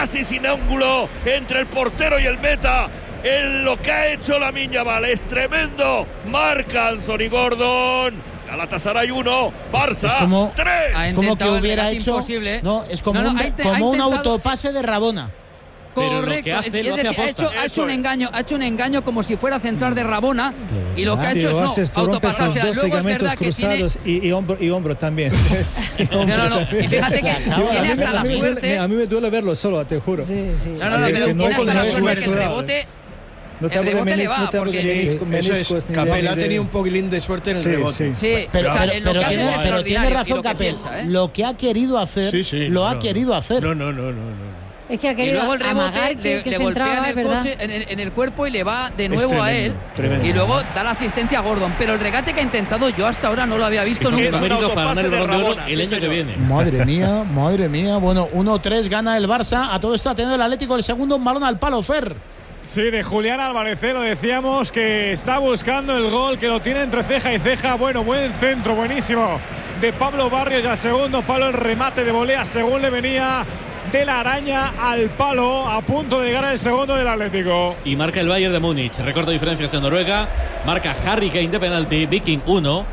casi sin ángulo entre el portero y el meta. Lo que ha hecho Lamine Yamal es tremendo. Marca Anthony Gordon. Galatasaray 1, Barça 3. Es como que hubiera hecho imposible. No, es como un autopase de Rabona. Correcto, ha hecho un engaño como si fuera a centrar de Rabona, y lo que ha hecho es autopasarse. Luego es verdad que cruzados y hombro también. Y fíjate que tiene hasta la suerte. A mí me duele verlo solo, te juro. Tiene hasta la suerte que el rebote. No te hablo de meniscos. Capel ha tenido un poquilín de suerte en el rebote. Sí, pero tiene razón Capel. Lo que ha querido hacer, lo ha querido hacer. No. Es que ha querido, y luego el rebote le golpea en el cuerpo y le va de nuevo a él. Tremendo. Y luego da la asistencia a Gordon. Pero el regate que ha intentado yo hasta ahora no lo había visto nunca. Es un mérito para ganar el Balón de Oro el año que viene. Madre mía. Bueno, 1-3 gana el Barça. A todo esto ha tenido el Atlético el segundo, un balón al palo, Fer. Sí, de Julián Álvarez, lo decíamos, que está buscando el gol, que lo tiene entre ceja y ceja. Bueno, buen centro, buenísimo, de Pablo Barrios. Y al segundo palo el remate de volea según le venía de la araña al palo, a punto de llegar al segundo del Atlético. Y marca el Bayern de Múnich, recorta diferencias en Noruega. Marca Harry Kane de penalti. Viking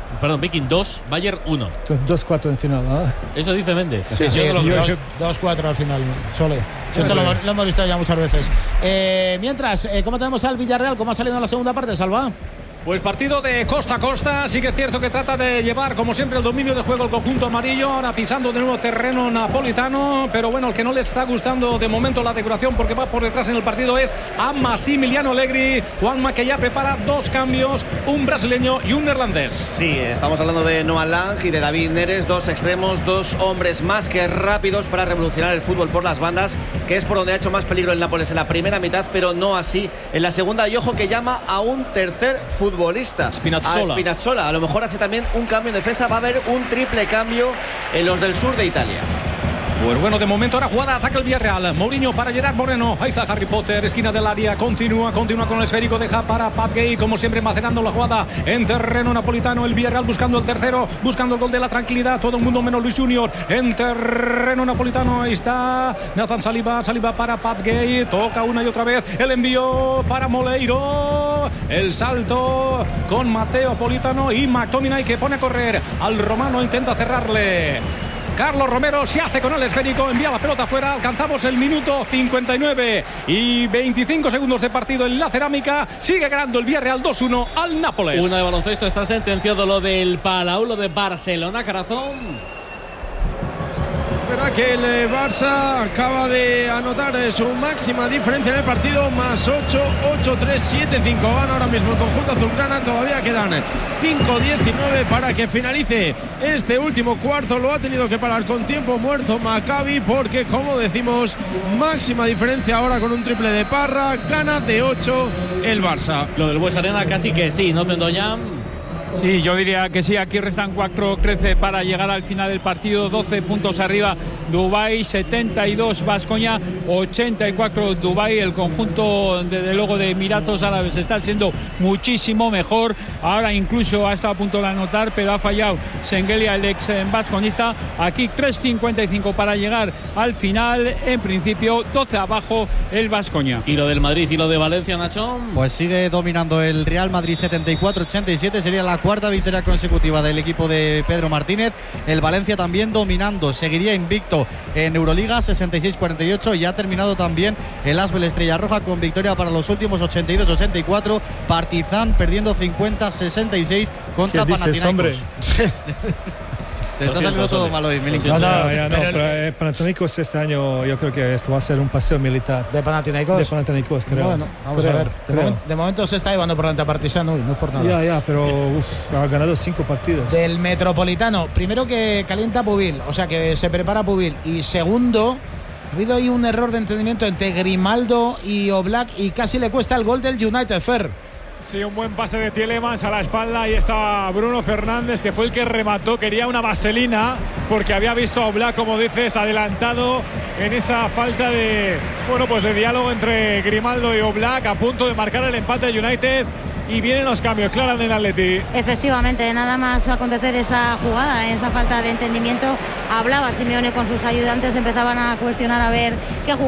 2, Bayern 1. Entonces 2-4 en final, ¿no? Eso dice Méndez. Sí, 2-4 al final, Sole. Esto lo hemos visto ya muchas veces. Mientras, ¿cómo tenemos al Villarreal? ¿Cómo ha salido en la segunda parte, Salva? Pues partido de costa a costa. Sí que es cierto que trata de llevar, como siempre, el dominio de juego el conjunto amarillo. Ahora pisando de nuevo terreno napolitano. Pero bueno, el que no le está gustando de momento la decoración, porque va por detrás en el partido, es a Massimiliano Allegri. Juanma, que ya prepara 2 cambios, un brasileño y un neerlandés. Sí, estamos hablando de Noah Lang y de David Neres, 2 extremos, 2 hombres más que rápidos para revolucionar el fútbol por las bandas, que es por donde ha hecho más peligro el Nápoles en la primera mitad, pero no así en la segunda. Y ojo que llama a un tercer futbolista, Spinazzola. A lo mejor hace también un cambio en defensa. Va a haber un triple cambio en los del sur de Italia. Pues bueno, de momento ahora jugada, ataca el Villarreal. Mourinho para Gerard Moreno. Ahí está Harry Potter, esquina del área. Continúa con el esférico. Deja para Pape Gueye, como siempre, macerando la jugada en terreno napolitano. El Villarreal buscando el tercero, buscando el gol de la tranquilidad. Todo el mundo menos Luis Junior. En terreno napolitano. Ahí está Nathan Saliba para Pape Gueye. Toca una y otra vez. El envío para Moleiro. El salto con Mateo Politano y McTominay, que pone a correr al romano. Intenta cerrarle. Carlos Romero se hace con el esférico, envía la pelota afuera. Alcanzamos el minuto 59 y 25 segundos de partido en la cerámica. Sigue ganando el Villarreal 2-1 al Nápoles. Una de baloncesto, está sentenciado lo del Palau, lo de Barcelona, Carazón. Verá que el Barça acaba de anotar su máxima diferencia en el partido, más 8, 8-3, 7-5. Gana ahora mismo el conjunto azulgrana. Todavía quedan 5-19 para que finalice este último cuarto. Lo ha tenido que parar con tiempo muerto Maccabi, porque, como decimos, máxima diferencia ahora con un triple de Parra. Gana de 8 el Barça. Lo del Bues Arena casi que sí, ¿no, Zendoñán? Sí, yo diría que sí. Aquí restan 4-13 para llegar al final del partido. 12 puntos arriba Dubái, 72 Baskonia, 84 Dubái. El conjunto, desde luego, de Emiratos Árabes está siendo muchísimo mejor. Ahora incluso ha estado a punto de anotar, pero ha fallado Sengelia, el ex basconista. Aquí 3.55 para llegar al final. En principio 12 abajo el Baskonia. ¿Y lo del Madrid y lo de Valencia, Nacho? Pues sigue dominando el Real Madrid, 74-87. Sería la cuarta victoria consecutiva del equipo de Pedro Martínez. El Valencia también dominando, seguiría invicto en Euroliga, 66-48, y ha terminado también el Asbel Estrella Roja con victoria para los últimos, 82-84. Partizan perdiendo 50-66 contra Panathinaikos. Te está saliendo todo mal hoy, Milinkovic. Pero Panathinaikos este año, yo creo que esto va a ser un paseo militar. ¿De Panathinaikos? De Panathinaikos, creo. Bueno, vamos a ver. De momento se está llevando por delante a Partizan, no es por nada. Ya, pero ha ganado 5 partidos. Del Metropolitano, primero que calienta Pubil, o sea que se prepara Pubil. Y segundo, ha habido ahí un error de entendimiento entre Grimaldo y Oblak y casi le cuesta el gol del United, Fer. Sí, un buen pase de Tielemans a la espalda. Ahí está Bruno Fernández, que fue el que remató. Quería una vaselina porque había visto a Oblak, como dices, adelantado en esa falta de, bueno, pues de diálogo entre Grimaldo y Oblak, a punto de marcar el empate del United. Y vienen los cambios, Clara, en el Atleti. Efectivamente, nada más acontecer esa jugada, esa falta de entendimiento, hablaba Simeone con sus ayudantes, empezaban a cuestionar a ver qué jugada